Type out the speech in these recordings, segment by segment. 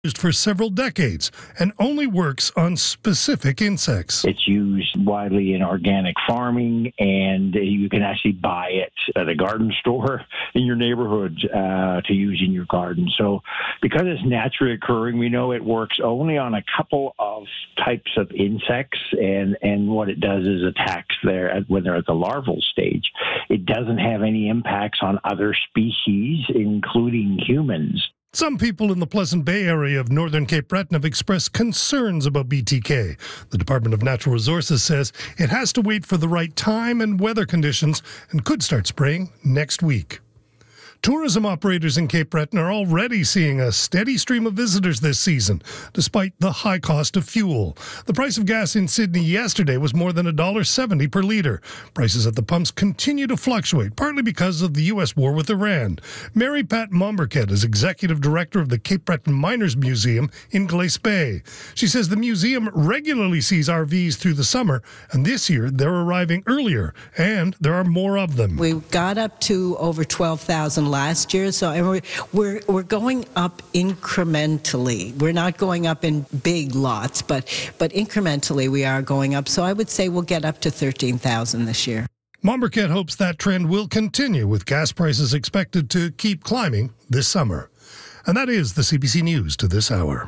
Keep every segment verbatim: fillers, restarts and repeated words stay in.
used for several decades and only works on specific insects. It's used widely in organic farming, and you can actually buy it at a garden store in your neighborhood uh, to use in your garden. So because it's naturally occurring, we know it works only on a couple of types of insects, and, and what it does is attacks there when they're at the larval stage. It doesn't have any impacts on other species, including humans. Some people in the Pleasant Bay area of northern Cape Breton have expressed concerns about B T K. The Department of Natural Resources says it has to wait for the right time and weather conditions and could start spraying next week. Tourism operators in Cape Breton are already seeing a steady stream of visitors this season, despite the high cost of fuel. The price of gas in Sydney yesterday was more than one dollar seventy per litre. Prices at the pumps continue to fluctuate, partly because of the U S war with Iran. Mary Pat Momberket is executive director of the Cape Breton Miners Museum in Glace Bay. She says the museum regularly sees R Vs through the summer, and this year they're arriving earlier, and there are more of them. We got up to over twelve thousand last year, so we're, we're we're going up incrementally. We're not going up in big lots, but but incrementally we are going up. So I would say we'll get up to thirteen thousand this year. Momberket hopes that trend will continue, with gas prices expected to keep climbing this summer. And that is the C B C News to this hour.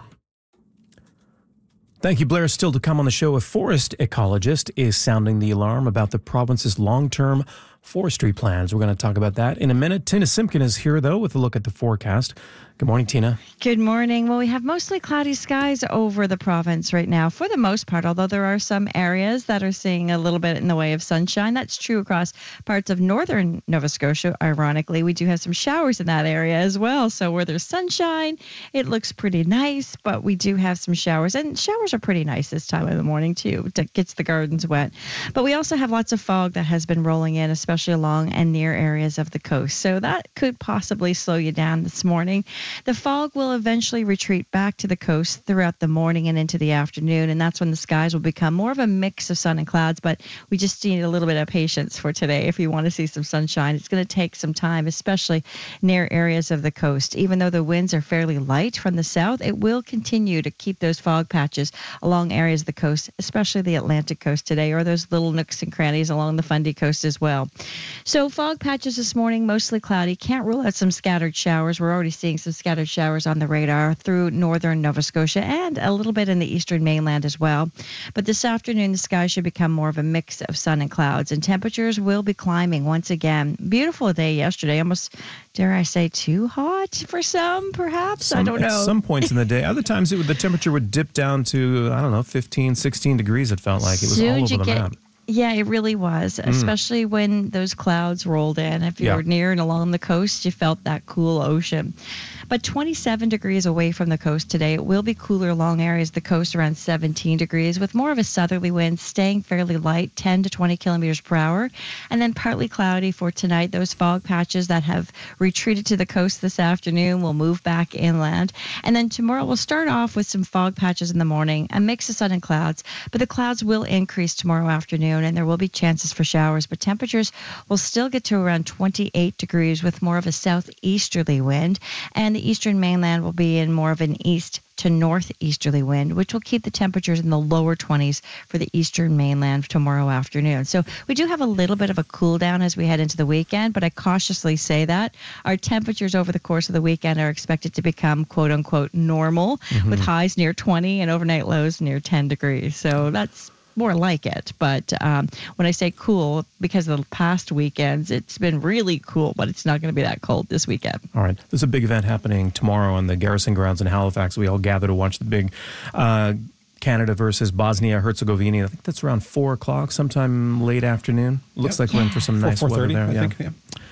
Thank you, Blair. Still to come on the show, a forest ecologist is sounding the alarm about the province's long-term forestry plans. We're going to talk about that in a minute. Tina Simpkin is here, though, with a look at the forecast. Good morning, Tina. Good morning. Well, we have mostly cloudy skies over the province right now, for the most part, although there are some areas that are seeing a little bit in the way of sunshine. That's true across parts of northern Nova Scotia. Ironically, we do have some showers in that area as well. So where there's sunshine, it looks pretty nice, but we do have some showers. And showers are pretty nice this time of the morning, too. It gets the gardens wet. But we also have lots of fog that has been rolling in, especially along and near areas of the coast. So that could possibly slow you down this morning. The fog will eventually retreat back to the coast throughout the morning and into the afternoon, and that's when the skies will become more of a mix of sun and clouds, but we just need a little bit of patience for today if you want to see some sunshine. It's going to take some time, especially near areas of the coast. Even though the winds are fairly light from the south, it will continue to keep those fog patches along areas of the coast, especially the Atlantic coast today, or those little nooks and crannies along the Fundy coast as well. So fog patches this morning, mostly cloudy. Can't rule out some scattered showers. We're already seeing some scattered showers on the radar through northern Nova Scotia and a little bit in the eastern mainland as well. But this afternoon, the sky should become more of a mix of sun and clouds, and temperatures will be climbing once again. Beautiful day yesterday, almost, dare I say, too hot for some, perhaps? Some, I don't know. At some points in the day. Other times, it would, the temperature would dip down to, I don't know, fifteen, sixteen degrees, it felt like. It was Soon all over you the get, map. Yeah, it really was, mm. especially when those clouds rolled in. If you yeah. were near and along the coast, you felt that cool ocean. But twenty-seven degrees away from the coast today. It will be cooler along areas of the coast, around seventeen degrees, with more of a southerly wind, staying fairly light, ten to twenty kilometers per hour. And then partly cloudy for tonight. Those fog patches that have retreated to the coast this afternoon will move back inland. And then tomorrow we'll start off with some fog patches in the morning, a mix of sun and clouds. But the clouds will increase tomorrow afternoon, and there will be chances for showers. But temperatures will still get to around twenty-eight degrees with more of a southeasterly wind. And the eastern mainland will be in more of an east to northeasterly wind, which will keep the temperatures in the lower twenties for the eastern mainland tomorrow afternoon. So we do have a little bit of a cool down as we head into the weekend, but I cautiously say that our temperatures over the course of the weekend are expected to become quote unquote normal, mm-hmm. with highs near twenty and overnight lows near ten degrees. So that's more like it. But um, when I say cool, because of the past weekends, it's been really cool, but it's not going to be that cold this weekend. All right. There's a big event happening tomorrow on the Garrison Grounds in Halifax. We all gather to watch the big uh, Canada versus Bosnia-Herzegovina. I think that's around four o'clock, sometime late afternoon. Looks yep. like we're in for some nice weather there. I yeah. think, yeah.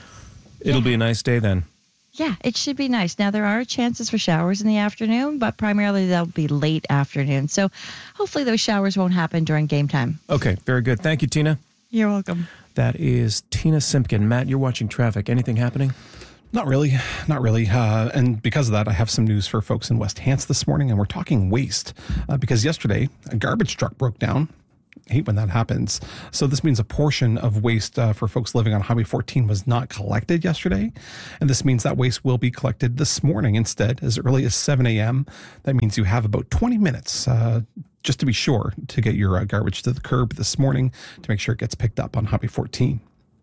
It'll yeah. be a nice day then. Yeah, it should be nice. Now, there are chances for showers in the afternoon, but primarily they'll be late afternoon. So hopefully those showers won't happen during game time. Okay, very good. Thank you, Tina. You're welcome. That is Tina Simpkin. Matt, you're watching traffic. Anything happening? Not really. Not really. Uh, and because of that, I have some news for folks in West Hants this morning, and we're talking waste. Uh, because yesterday, a garbage truck broke down hate when that happens. So this means a portion of waste uh, for folks living on Highway fourteen was not collected yesterday. And this means that waste will be collected this morning instead, as early as seven a.m. That means you have about twenty minutes uh, just to be sure to get your uh, garbage to the curb this morning to make sure it gets picked up on Highway fourteen.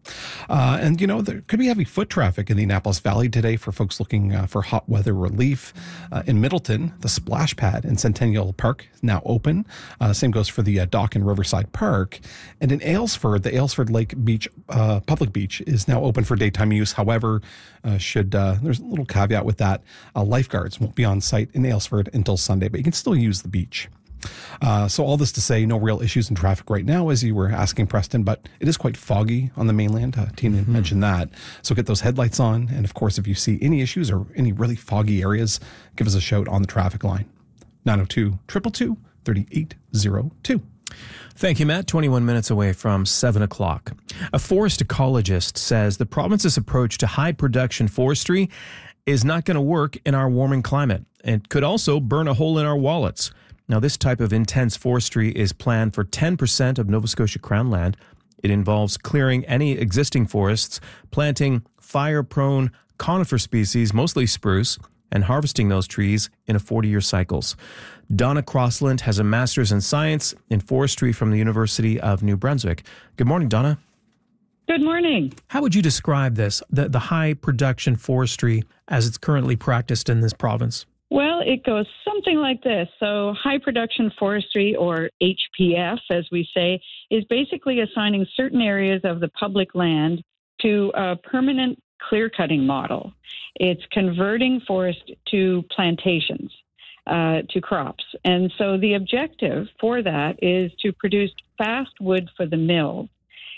Uh, and, you know, there could be heavy foot traffic in the Annapolis Valley today for folks looking uh, for hot weather relief. Uh, in Middleton, the splash pad in Centennial Park is now open. Uh, same goes for the uh, dock in Riverside Park. And in Aylesford, the Aylesford Lake Beach, uh, public beach, is now open for daytime use. However, uh, should uh, there's a little caveat with that. Uh, lifeguards won't be on site in Aylesford until Sunday, but you can still use the beach. Uh, so all this to say, no real issues in traffic right now, as you were asking, Preston, but it is quite foggy on the mainland. Uh, Tina mm-hmm. mentioned that. So get those headlights on. And of course, if you see any issues or any really foggy areas, give us a shout on the traffic line. nine oh two, two two two, three eight oh two. Thank you, Matt. twenty-one minutes away from seven o'clock. A forest ecologist says the province's approach to high production forestry is not going to work in our warming climate. It could also burn a hole in our wallets. Now, this type of intense forestry is planned for ten percent of Nova Scotia Crown land. It involves clearing any existing forests, planting fire-prone conifer species, mostly spruce, and harvesting those trees in a forty-year cycles. Donna Crossland has a master's in science in forestry from the University of New Brunswick. Good morning, Donna. Good morning. How would you describe this, the, the high production forestry as it's currently practiced in this province? Well, it goes something like this. So high production forestry, or H P F, as we say, is basically assigning certain areas of the public land to a permanent clear-cutting model. It's converting forest to plantations, uh, to crops. And so the objective for that is to produce fast wood for the mill,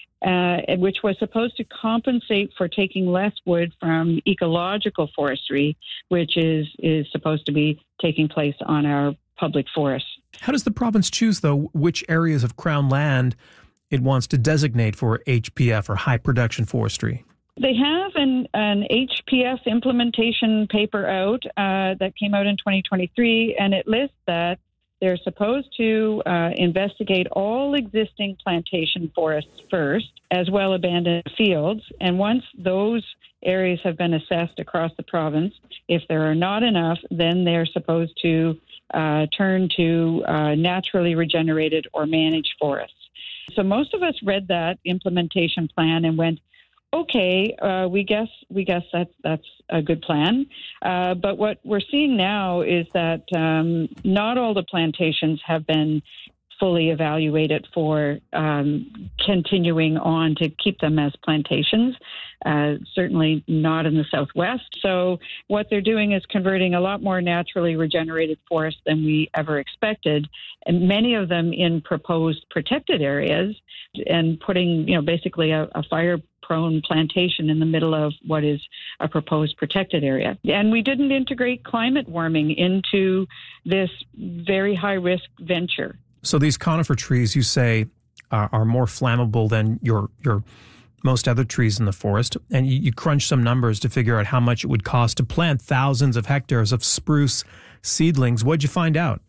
Uh, which was supposed to compensate for taking less wood from ecological forestry, which is, is supposed to be taking place on our public forests. How does the province choose, though, which areas of Crown land it wants to designate for H P F, or high production forestry? They have an, an H P F implementation paper out uh, that came out in twenty twenty-three, and it lists that they're supposed to uh, investigate all existing plantation forests first, as well abandoned fields. And once those areas have been assessed across the province, if there are not enough, then they're supposed to uh, turn to uh, naturally regenerated or managed forests. So most of us read that implementation plan and went, okay, uh, we guess we guess that's that's a good plan. Uh, but what we're seeing now is that um, not all the plantations have been fully evaluated for um, continuing on to keep them as plantations. Uh, certainly not in the Southwest. So what they're doing is converting a lot more naturally regenerated forests than we ever expected, and many of them in proposed protected areas, and putting, you know, basically a, a fire-prone plantation in the middle of what is a proposed protected area. And we didn't integrate climate warming into this very high-risk venture. So these conifer trees, you say, uh, are more flammable than your your most other trees in the forest, and you, you crunch some numbers to figure out how much it would cost to plant thousands of hectares of spruce seedlings. What'd you find out?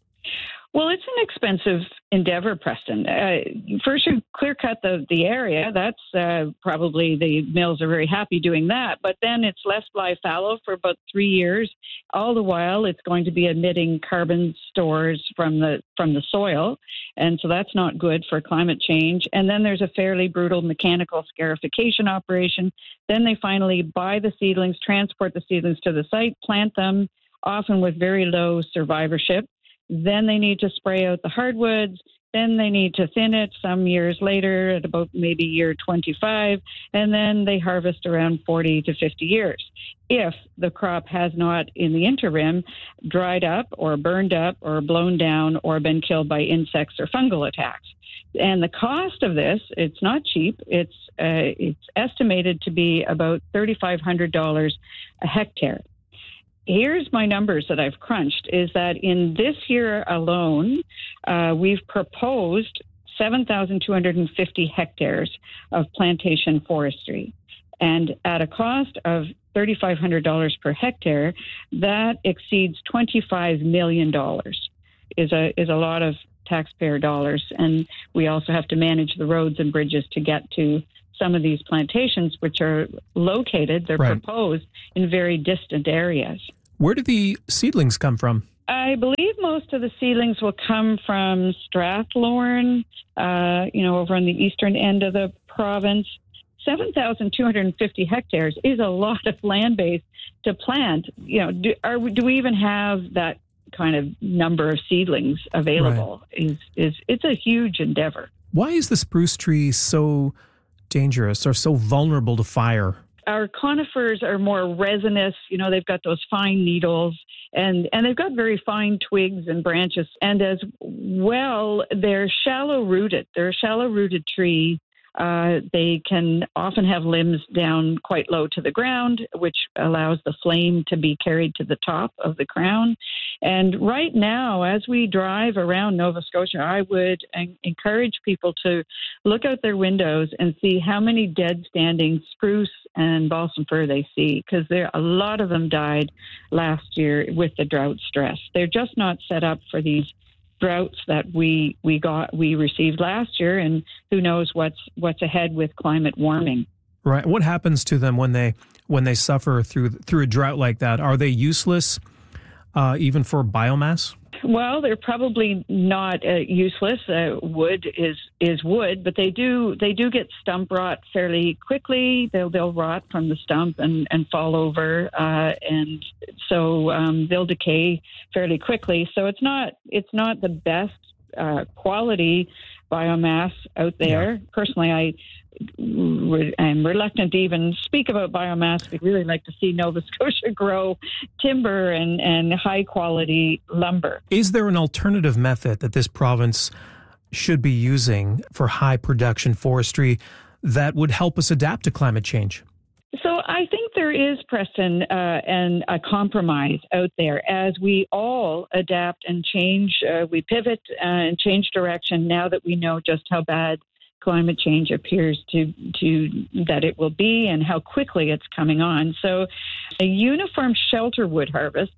Well, it's an expensive endeavor, Preston. Uh, first, you clear cut the, the area. That's uh, probably the mills are very happy doing that. But then it's left lie fallow for about three years. All the while, it's going to be emitting carbon stores from the from the soil, and so that's not good for climate change. And then there's a fairly brutal mechanical scarification operation. Then they finally buy the seedlings, transport the seedlings to the site, plant them, often with very low survivorship. Then they need to spray out the hardwoods. Then they need to thin it some years later at about maybe year twenty-five. And then they harvest around forty to fifty years. If the crop has not, in the interim, dried up or burned up or blown down or been killed by insects or fungal attacks. And the cost of this, it's not cheap. It's, uh, it's estimated to be about three thousand five hundred dollars a hectare. Here's my numbers that I've crunched, is that in this year alone, uh, we've proposed seven thousand two hundred fifty hectares of plantation forestry. And at a cost of three thousand five hundred dollars per hectare, that exceeds twenty-five million dollars. Is a, is a lot of taxpayer dollars. And we also have to manage the roads and bridges to get to some of these plantations, which are located, they're Right. proposed in very distant areas. Where do the seedlings come from? I believe most of the seedlings will come from Strathlorn, uh, you know, over on the eastern end of the province. seven thousand two hundred fifty hectares is a lot of land base to plant. You know, do, are, we- do we even have that kind of number of seedlings available? Right. Is is It's a huge endeavor. Why is the spruce tree so dangerous or so vulnerable to fire? Our conifers are more resinous. You know, they've got those fine needles, and, and they've got very fine twigs and branches. And as well, they're shallow-rooted. They're a shallow-rooted tree. Uh, they can often have limbs down quite low to the ground, which allows the flame to be carried to the top of the crown. And right now, as we drive around Nova Scotia, I would en- encourage people to look out their windows and see how many dead standing spruce and balsam fir they see, because there a lot of them died last year with the drought stress. They're just not set up for these droughts that we we got we received last year, and who knows what's what's ahead with climate warming. Right. What happens to them when they when they suffer through through a drought like that? Are they useless, uh, even for biomass? Well, they're probably not uh, useless. Uh, wood is is wood, but they do they do get stump rot fairly quickly. They'll they'll rot from the stump and, and fall over, uh, and so um, they'll decay fairly quickly. So it's not it's not the best uh, quality biomass out there. Yeah. Personally, I. I'm reluctant to even speak about biomass. We'd really like to see Nova Scotia grow timber and, and high quality lumber. Is there an alternative method that this province should be using for high production forestry that would help us adapt to climate change? So I think there is, Preston, uh, and a compromise out there as we all adapt and change. Uh, we pivot uh, and change direction now that we know just how bad climate change appears to to that it will be and how quickly it's coming on. So a uniform shelter wood harvest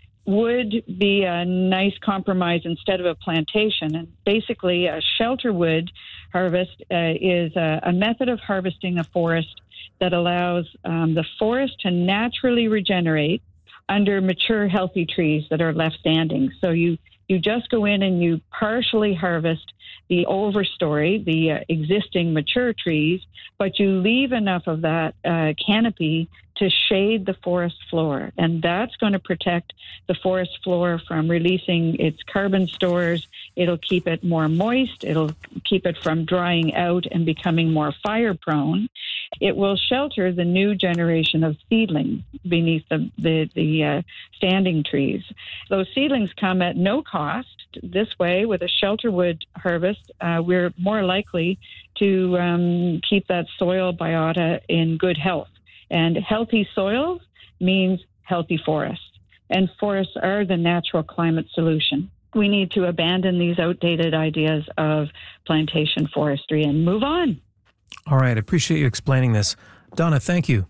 would be a nice compromise instead of a plantation. And basically a shelter wood harvest uh, is a, a method of harvesting a forest that allows um, the forest to naturally regenerate under mature, healthy trees that are left standing. So you you just go in and you partially harvest the overstory, the uh, existing mature trees, but you leave enough of that uh, canopy to shade the forest floor. And that's going to protect the forest floor from releasing its carbon stores. It'll keep it more moist. It'll keep it from drying out and becoming more fire prone. It will shelter the new generation of seedlings beneath the, the, the uh, standing trees. Those seedlings come at no cost. This way, with a shelter wood harvest, uh, we're more likely to um, keep that soil biota in good health. And healthy soils means healthy forests. And forests are the natural climate solution. We need to abandon these outdated ideas of plantation forestry and move on. All right. I appreciate you explaining this. Donna, thank you.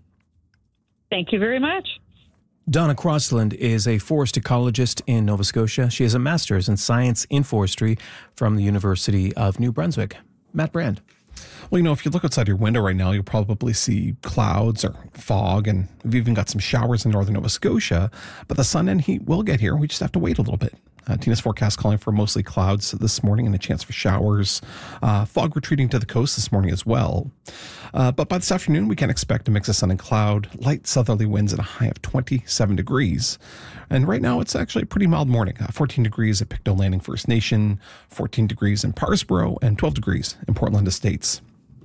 Thank you very much. Donna Crossland is a forest ecologist in Nova Scotia. She has a master's in science in forestry from the University of New Brunswick. Matt Brand. Well, you know, if you look outside your window right now, you'll probably see clouds or fog, and we've even got some showers in northern Nova Scotia. But the sun and heat will get here. We just have to wait a little bit. Uh, Tina's forecast calling for mostly clouds this morning and a chance for showers. Uh, fog retreating to the coast this morning as well. Uh, but by this afternoon, we can expect a mix of sun and cloud, light southerly winds at a high of twenty-seven degrees. And right now, it's actually a pretty mild morning. Uh, fourteen degrees at Pictou Landing First Nation, fourteen degrees in Parsboro, and twelve degrees in Portland Estates.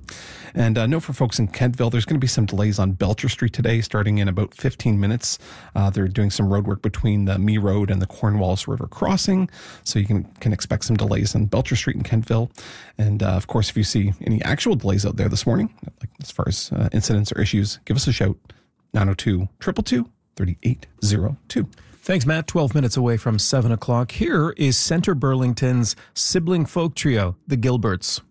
And uh, note for folks in Kentville, there's going to be some delays on Belcher Street today, starting in about fifteen minutes. Uh, they're doing some road work between the Mee Road and the Cornwallis River crossing, so you can, can expect some delays on Belcher Street in Kentville. And uh, of course, if you see any actual delays out there this morning, like as far as uh, incidents or issues, give us a shout, nine oh two, two two two, three eight oh two. Thanks, Matt. twelve minutes away from seven o'clock. Here is Centre Burlington's sibling folk trio, the Gilberts.